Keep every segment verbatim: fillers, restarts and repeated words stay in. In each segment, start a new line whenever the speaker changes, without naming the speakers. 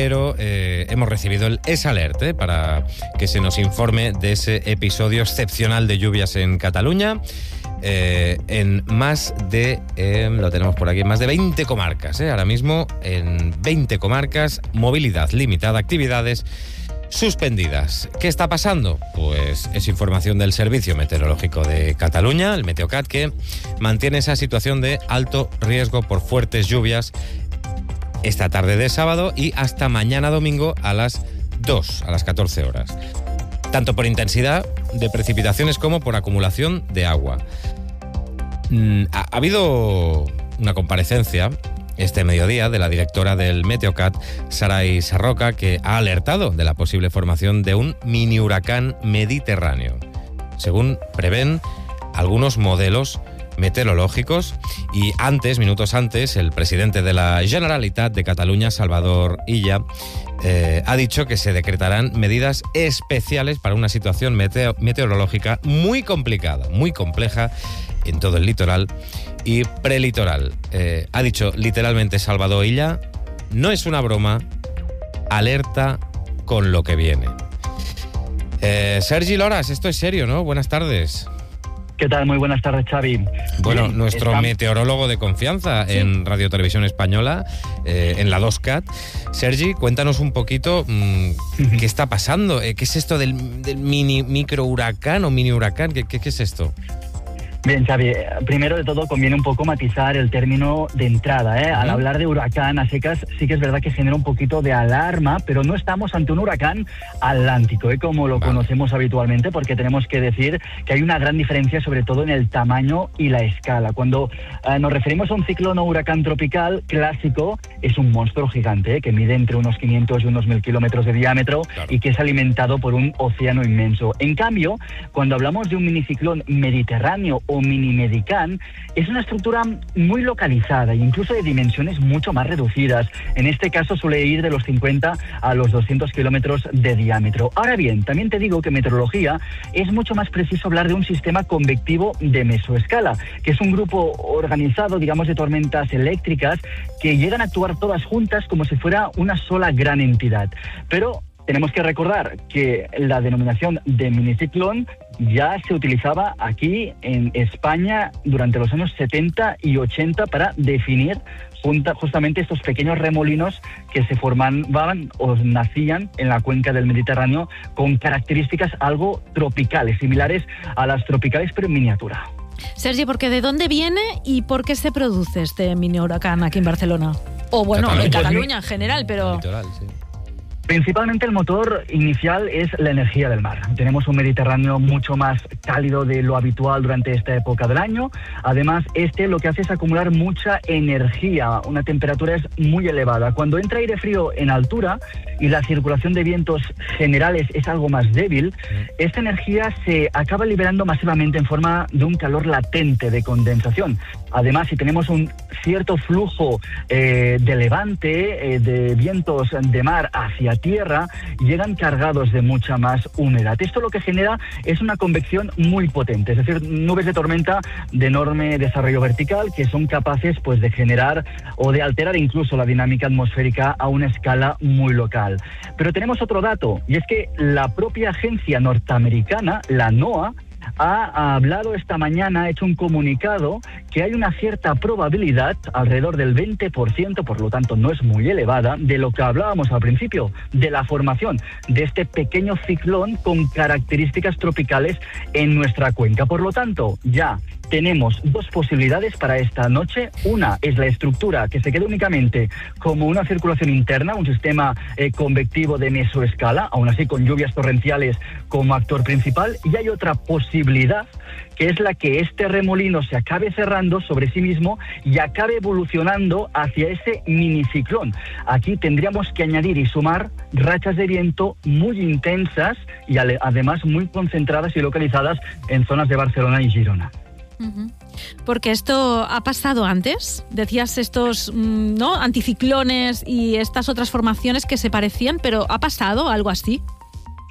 pero eh, hemos recibido el S-Alert eh, para que se nos informe de ese episodio excepcional de lluvias en Cataluña. Eh, en más de, eh, lo tenemos por aquí, más de veinte comarcas. Eh, ahora mismo en veinte comarcas, movilidad limitada, actividades suspendidas. ¿Qué está pasando? Pues es información del Servicio Meteorológico de Cataluña, el Meteocat, que mantiene esa situación de alto riesgo por fuertes lluvias esta tarde de sábado y hasta mañana domingo a las dos, a las catorce horas. Tanto por intensidad de precipitaciones como por acumulación de agua. Ha, ha habido una comparecencia este mediodía de la directora del Meteocat, Saray Sarroca, que ha alertado de la posible formación de un mini huracán mediterráneo, según prevén algunos modelos meteorológicos. Y antes, minutos antes, el presidente de la Generalitat de Cataluña, Salvador Illa, eh, ha dicho que se decretarán medidas especiales para una situación meteo- meteorológica muy complicada, muy compleja en todo el litoral y prelitoral. Eh, ha dicho literalmente Salvador Illa, no es una broma, alerta con lo que viene. Eh, Sergi Loras, esto es serio, ¿no? Buenas tardes.
¿Qué tal? Muy buenas tardes, Xavi.
Bueno,
Bien,
nuestro
está...
meteorólogo de confianza sí. en Radio Televisión Española, eh, en la dos C A T. Sergi, cuéntanos un poquito mmm, uh-huh. qué está pasando. Eh, ¿Qué es esto del, del mini micro huracán o mini huracán? ¿Qué, qué, qué es esto?
Bien, Xavi, primero de todo conviene un poco matizar el término de entrada, ¿eh? Al hablar de huracán a secas sí que es verdad que genera un poquito de alarma, pero no estamos ante un huracán atlántico, ¿eh? Como lo vale. conocemos habitualmente, porque tenemos que decir que hay una gran diferencia sobre todo en el tamaño y la escala. Cuando eh, nos referimos a un ciclón o huracán tropical clásico, es un monstruo gigante, ¿eh? Que mide entre unos quinientos y unos mil kilómetros de diámetro claro. y que es alimentado por un océano inmenso. En cambio, cuando hablamos de un miniciclón mediterráneo o mini-medicán, es una estructura muy localizada e incluso de dimensiones mucho más reducidas. En este caso suele ir de los cincuenta a los doscientos kilómetros de diámetro. Ahora bien, también te digo que en meteorología es mucho más preciso hablar de un sistema convectivo de mesoescala, que es un grupo organizado, digamos, de tormentas eléctricas que llegan a actuar todas juntas como si fuera una sola gran entidad. Pero tenemos que recordar que la denominación de miniciclón ya se utilizaba aquí en España durante los años setenta y ochenta para definir junta, justamente estos pequeños remolinos que se formaban o nacían en la cuenca del Mediterráneo con características algo tropicales, similares a las tropicales pero en miniatura.
Sergi, ¿por qué de dónde viene y por qué se produce este mini huracán aquí en Barcelona? O bueno, Cataluña. en Cataluña en general, pero... Litoral, sí.
Principalmente el motor inicial es la energía del mar. Tenemos un Mediterráneo mucho más cálido de lo habitual durante esta época del año. Además, este lo que hace es acumular mucha energía. Una temperatura es muy elevada. Cuando entra aire frío en altura y la circulación de vientos generales es algo más débil, esta energía se acaba liberando masivamente en forma de un calor latente de condensación. Además, si tenemos un cierto flujo eh, de levante, eh, de vientos de mar hacia tierra, llegan cargados de mucha más humedad. Esto lo que genera es una convección muy potente, es decir, nubes de tormenta de enorme desarrollo vertical que son capaces pues de generar o de alterar incluso la dinámica atmosférica a una escala muy local. Pero tenemos otro dato, y es que la propia agencia norteamericana, la NOAA, ha hablado esta mañana, ha hecho un comunicado que hay una cierta probabilidad, alrededor del veinte por ciento, por lo tanto no es muy elevada, de lo que hablábamos al principio, de la formación de este pequeño ciclón con características tropicales en nuestra cuenca. Por lo tanto, ya tenemos dos posibilidades para esta noche. Una es la estructura que se queda únicamente como una circulación interna, un sistema eh, convectivo de mesoescala, aún así con lluvias torrenciales como actor principal, y hay otra posibilidad que es la que este remolino se acabe cerrando sobre sí mismo y acabe evolucionando hacia ese miniciclón. Aquí tendríamos que añadir y sumar rachas de viento muy intensas y además muy concentradas y localizadas en zonas de Barcelona y Girona.
Uh-huh. Porque esto ha pasado antes, decías estos ¿no? anticiclones y estas otras formaciones que se parecían, pero ¿ha pasado algo así?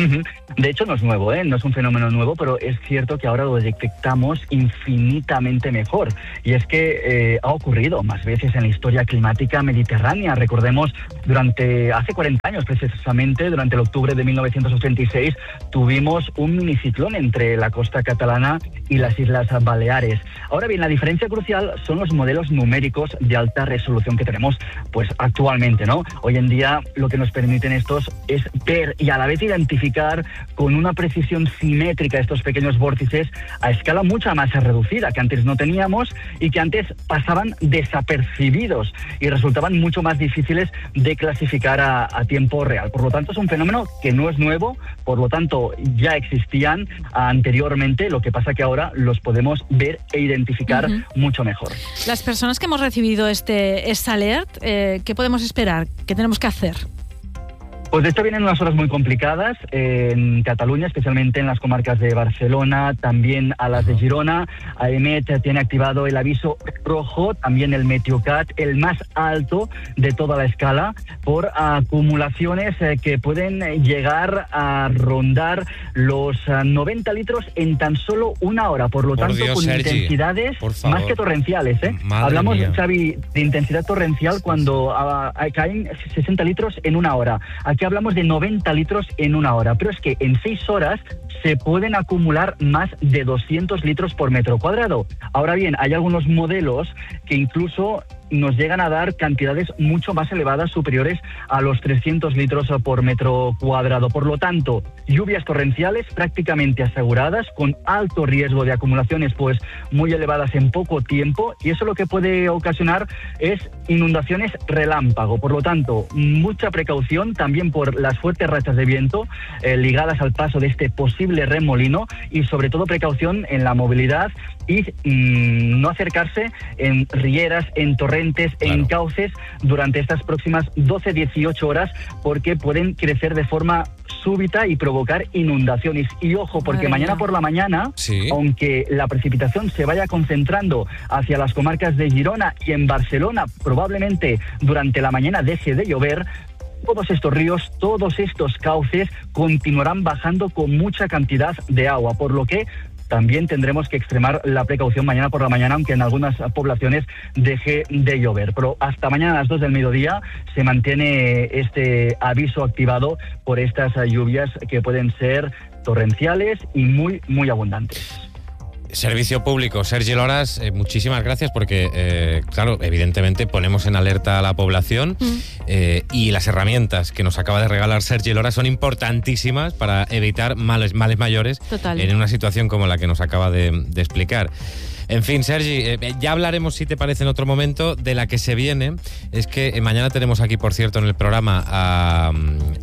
De hecho, no es nuevo, ¿eh? No es un fenómeno nuevo, pero es cierto que ahora lo detectamos infinitamente mejor. Y es que eh, ha ocurrido más veces en la historia climática mediterránea. Recordemos, durante hace cuarenta años, precisamente, durante el octubre de mil novecientos ochenta y seis, tuvimos un miniciclón entre la costa catalana y las Islas Baleares. Ahora bien, la diferencia crucial son los modelos numéricos de alta resolución que tenemos pues actualmente, ¿no? Hoy en día lo que nos permiten estos es ver y a la vez identificar con una precisión simétrica estos pequeños vórtices a escala mucho más reducida, que antes no teníamos y que antes pasaban desapercibidos y resultaban mucho más difíciles de clasificar a, a tiempo real. Por lo tanto, es un fenómeno que no es nuevo, por lo tanto ya existían anteriormente, lo que pasa que ahora los podemos ver e identificar uh-huh. mucho mejor.
Las personas que hemos recibido este S-Alert, eh, ¿qué podemos esperar? ¿Qué tenemos que hacer?
Pues de esto vienen unas horas muy complicadas eh, en Cataluña, especialmente en las comarcas de Barcelona, también a las de Girona. AEMET tiene activado el aviso rojo, también el Meteocat, el más alto de toda la escala, por acumulaciones eh, que pueden llegar a rondar los uh, noventa litros en tan solo una hora. Por lo por tanto, Dios, con Sergi, intensidades más que torrenciales. ¿eh? Hablamos, mía. Xavi, de intensidad torrencial sí, cuando uh, caen sesenta litros en una hora. Aquí hablamos de noventa litros en una hora, pero es que en seis horas se pueden acumular más de doscientos litros por metro cuadrado. Ahora bien, hay algunos modelos que incluso nos llegan a dar cantidades mucho más elevadas, superiores a los trescientos litros por metro cuadrado. Por lo tanto, lluvias torrenciales prácticamente aseguradas, con alto riesgo de acumulaciones pues muy elevadas en poco tiempo, y eso lo que puede ocasionar es inundaciones relámpago. Por lo tanto, mucha precaución también por las fuertes rachas de viento eh, ligadas al paso de este posible remolino, y sobre todo precaución en la movilidad y mmm, no acercarse en rieras, en torrentes, claro. en cauces durante estas próximas doce a dieciocho horas, porque pueden crecer de forma súbita y provocar inundaciones. Y ojo, porque Madre mañana mía. por la mañana, sí. aunque la precipitación se vaya concentrando hacia las comarcas de Girona y en Barcelona, probablemente durante la mañana deje de llover, todos estos ríos, todos estos cauces continuarán bajando con mucha cantidad de agua, por lo que también tendremos que extremar la precaución mañana por la mañana, aunque en algunas poblaciones deje de llover. Pero hasta mañana a las dos del mediodía se mantiene este aviso activado por estas lluvias que pueden ser torrenciales y muy, muy abundantes.
Servicio Público, Sergi Loras, eh, muchísimas gracias porque, eh, claro, evidentemente ponemos en alerta a la población mm. eh, y las herramientas que nos acaba de regalar Sergi Loras son importantísimas para evitar males, males mayores Total. en una situación como la que nos acaba de, de explicar. En fin, Sergi, eh, ya hablaremos, si te parece, en otro momento de la que se viene. Es que eh, mañana tenemos aquí, por cierto, en el programa a,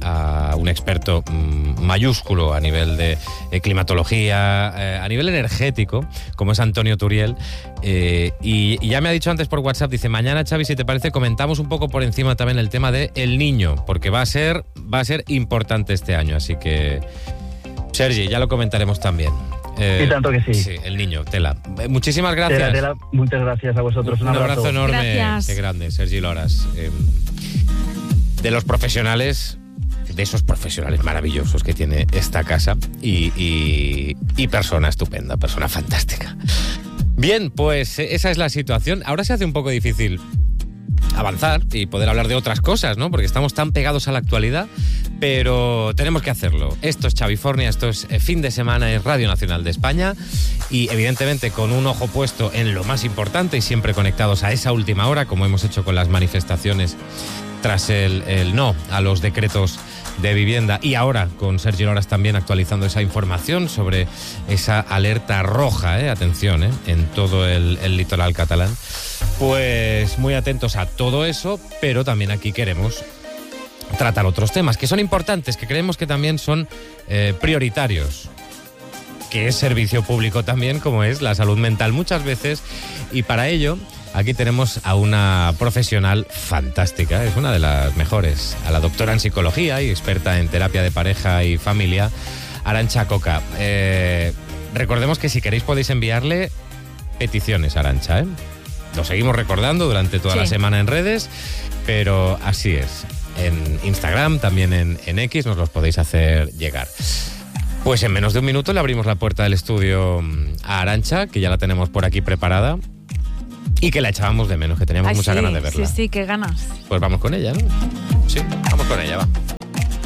a un experto mm, mayúsculo a nivel de eh, climatología, eh, a nivel energético, como es Antonio Turiel. Eh, y, y ya me ha dicho antes por WhatsApp, dice, mañana, Xavi, si te parece, comentamos un poco por encima también el tema de El Niño, porque va a ser, va a ser importante este año. Así que, Sergi, ya lo comentaremos también.
Eh, y tanto que sí.
Sí, El Niño, tela. Muchísimas gracias.
Tela, tela, muchas gracias a vosotros.
Un,
un
abrazo,
abrazo
enorme.
Gracias.
Qué grande, Sergi Loras. Eh, de los profesionales, de esos profesionales maravillosos que tiene esta casa y, y, y persona estupenda, persona fantástica. Bien, pues esa es la situación. Ahora se hace un poco difícil avanzar y poder hablar de otras cosas, ¿no? Porque estamos tan pegados a la actualidad, pero tenemos que hacerlo. Esto es Xavifornia, esto es Fin de Semana, es Radio Nacional de España y evidentemente con un ojo puesto en lo más importante y siempre conectados a esa última hora, como hemos hecho con las manifestaciones tras el, el no a los decretos de vivienda, y ahora con Sergi Loras también actualizando esa información sobre esa alerta roja, ¿eh? atención, ¿eh? en todo el, el litoral catalán. Pues muy atentos a todo eso, pero también aquí queremos tratar otros temas que son importantes, que creemos que también son eh, prioritarios, que es servicio público también, como es la salud mental muchas veces, y para ello aquí tenemos a una profesional fantástica, es una de las mejores, a la doctora en psicología y experta en terapia de pareja y familia, Arantxa Coca. Eh, recordemos que si queréis podéis enviarle peticiones a Arantxa, ¿eh? Lo seguimos recordando durante toda sí. la semana en redes, pero así es. en Instagram, también en, en X, nos los podéis hacer llegar. Pues en menos de un minuto le abrimos la puerta del estudio a Arantxa, que ya la tenemos por aquí preparada y que la echábamos de menos, que teníamos
Ay,
muchas
sí,
ganas de verla.
Sí, sí, qué ganas.
Pues vamos con ella, ¿no? Sí, vamos con ella, va.